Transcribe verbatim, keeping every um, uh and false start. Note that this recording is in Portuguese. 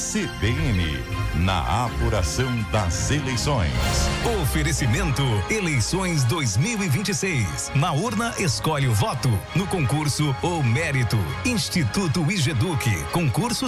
C B N, na apuração das eleições. Oferecimento Eleições dois mil e vinte e seis. Na urna escolhe o voto. No concurso, o mérito. Instituto Igeduc. Concursos